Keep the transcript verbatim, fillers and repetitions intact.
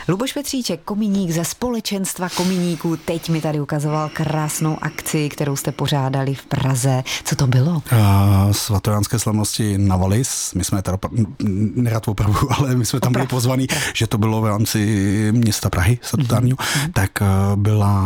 Luboš Petříček, kominík ze společenstva kominíků, teď mi tady ukazoval krásnou akci, kterou jste pořádali v Praze. Co to bylo? Uh, Svatojánské slavnosti na Valis. My jsme teda, nerad opravdu, ale my jsme tam byli pozvaní, že to bylo v rámci města Prahy statutárního, mm-hmm. tak uh, byla